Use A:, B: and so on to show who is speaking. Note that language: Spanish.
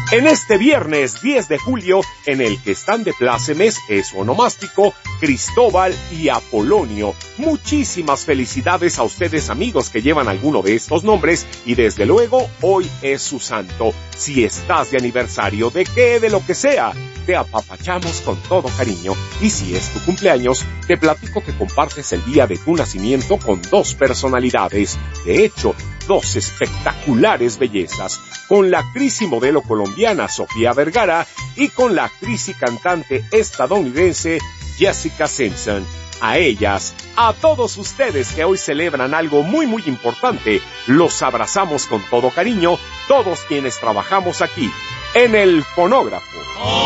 A: En este viernes 10 de julio, en el que están de plácemes es onomástico, Cristóbal y Apolonio. Muchísimas felicidades a ustedes, amigos, que llevan alguno de estos nombres, y desde luego, hoy es su santo. Si estás de aniversario, de qué, de lo que sea, te apapachamos con todo cariño. Y si es tu cumpleaños, te platico que compartes el día de tu nacimiento con dos personalidades. De hecho, dos espectaculares bellezas, con la actriz y modelo colombiana Sofía Vergara y con la actriz y cantante estadounidense Jessica Simpson. A ellas, a todos ustedes que hoy celebran algo muy importante, los abrazamos con todo cariño, todos quienes trabajamos aquí, en el fonógrafo.